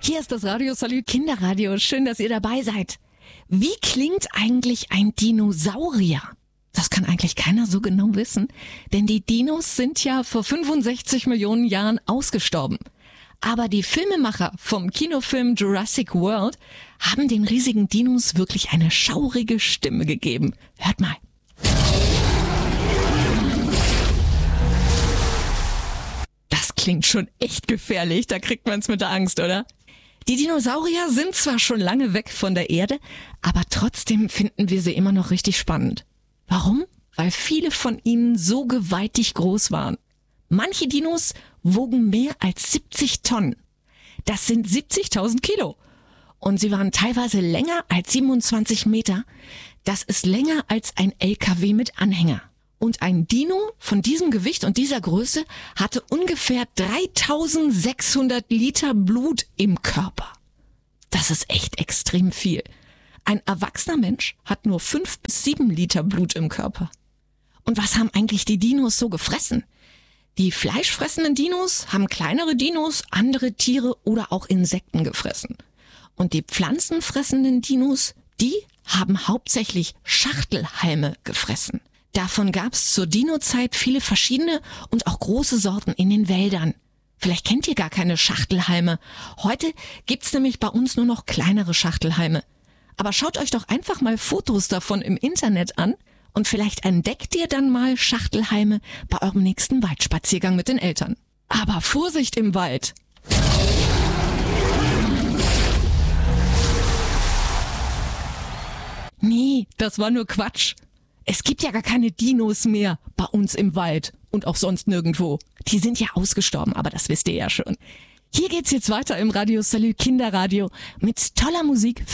Hier ist das Radio Salü Kinderradio. Schön, dass ihr dabei seid. Wie klingt eigentlich ein Dinosaurier? Das kann eigentlich keiner so genau wissen, denn die Dinos sind ja vor 65 Millionen Jahren ausgestorben. Aber die Filmemacher vom Kinofilm Jurassic World haben den riesigen Dinos wirklich eine schaurige Stimme gegeben. Hört mal. Das klingt schon echt gefährlich, da kriegt man's mit der Angst, oder? Die Dinosaurier sind zwar schon lange weg von der Erde, aber trotzdem finden wir sie immer noch richtig spannend. Warum? Weil viele von ihnen so gewaltig groß waren. Manche Dinos wogen mehr als 70 Tonnen. Das sind 70.000 Kilo. Und sie waren teilweise länger als 27 Meter. Das ist länger als ein LKW mit Anhänger. Und ein Dino von diesem Gewicht und dieser Größe hatte ungefähr 3600 Liter Blut im Körper. Das ist echt extrem viel. Ein erwachsener Mensch hat nur 5 bis 7 Liter Blut im Körper. Und was haben eigentlich die Dinos so gefressen? Die fleischfressenden Dinos haben kleinere Dinos, andere Tiere oder auch Insekten gefressen. Und die pflanzenfressenden Dinos, die haben hauptsächlich Schachtelhalme gefressen. Davon gab's zur Dino-Zeit viele verschiedene und auch große Sorten in den Wäldern. Vielleicht kennt ihr gar keine Schachtelhalme. Heute gibt's nämlich bei uns nur noch kleinere Schachtelhalme. Aber schaut euch doch einfach mal Fotos davon im Internet an und vielleicht entdeckt ihr dann mal Schachtelhalme bei eurem nächsten Waldspaziergang mit den Eltern. Aber Vorsicht im Wald! Nee, das war nur Quatsch. Es gibt ja gar keine Dinos mehr bei uns im Wald und auch sonst nirgendwo. Die sind ja ausgestorben, aber das wisst ihr ja schon. Hier geht's jetzt weiter im Radio Salü Kinderradio mit toller Musik